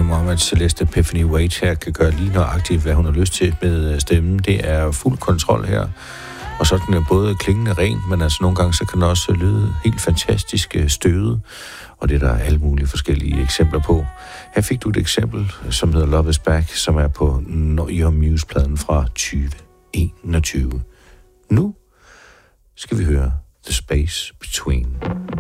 som om, at Celeste Epiphany Wade her kan gøre lige nøjagtigt, hvad hun har lyst til med stemmen. Det er fuld kontrol her. Og så den er både klingende ren, men altså nogle gange så kan den også lyde helt fantastisk støvet. Og det er der alle mulige forskellige eksempler på. Her fik du et eksempel, som hedder Love is Back, som er på Your Muse-pladen fra 2021. Nu skal vi høre The Space Between.